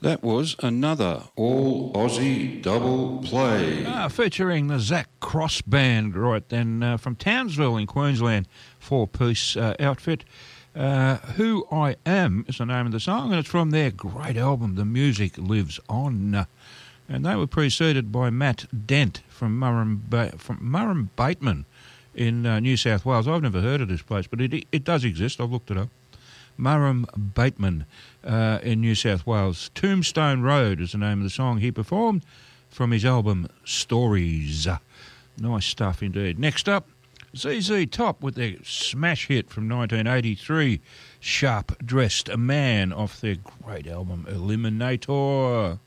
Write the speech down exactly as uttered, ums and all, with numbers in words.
That was another all Aussie double play. Ah, featuring the Zach Cross Band, right then, uh, from Townsville in Queensland, four-piece uh, outfit. Uh, Who I Am is the name of the song, and it's from their great album, The Music Lives On. And they were preceded by Matt Dent from Murrum, ba- from Murrum Bateman in uh, New South Wales. I've never heard of this place, but it it does exist. I've looked it up. Murrum Bateman uh, in New South Wales. Tombstone Road is the name of the song he performed from his album Stories. Nice stuff indeed. Next up, Z Z Top with their smash hit from nineteen eighty-three, Sharp Dressed Man, off their great album Eliminator.